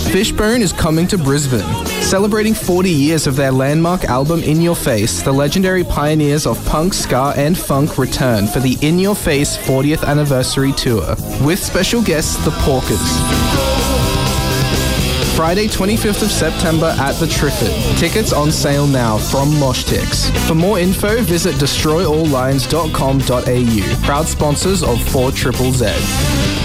Fishbone is coming to Brisbane. Celebrating 40 years of their landmark album In Your Face, the legendary pioneers of punk, ska and funk return for the In Your Face 40th anniversary tour, with special guests The Porkers. Friday 25th of September at the Triffid. Tickets on sale now from Moshtix. For more info, visit destroyalllines.com.au. Proud sponsors of 4ZZZ.